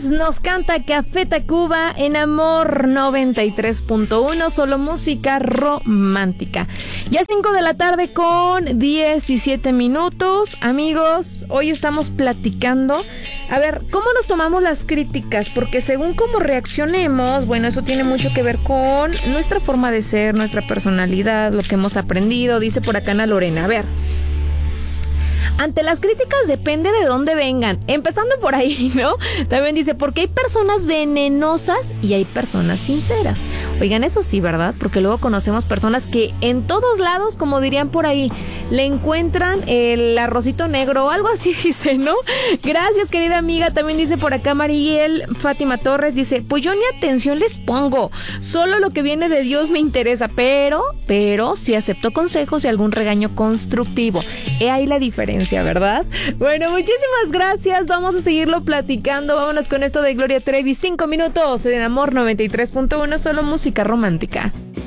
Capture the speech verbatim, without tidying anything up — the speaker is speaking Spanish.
Torres nos canta Café Tacuba en Amor noventa y tres punto uno, solo música romántica. Ya cinco de la tarde con diecisiete minutos. Amigos, hoy estamos platicando, a ver, ¿cómo nos tomamos las críticas? Porque según cómo reaccionemos, bueno, eso tiene mucho que ver con nuestra forma de ser, nuestra personalidad, lo que hemos aprendido. Dice por acá Ana Lorena, a ver, ante las críticas depende de dónde vengan, empezando por ahí, ¿no? También dice, porque hay personas venenosas y hay personas sinceras. Oigan, eso sí, ¿verdad? Porque luego conocemos personas que en todos lados, como dirían por ahí, le encuentran el arrocito negro o algo así, dice, ¿no? Gracias, querida amiga. También dice por acá Mariel Fátima Torres, dice, pues yo ni atención les pongo, solo lo que viene de Dios me interesa, pero, pero sí acepto consejos y algún regaño constructivo. He ahí la diferencia, ¿verdad? Bueno, muchísimas gracias. Vamos a seguirlo platicando. Vámonos con esto de Gloria Trevi. Cinco minutos en Amor noventa y tres punto uno, solo música romántica.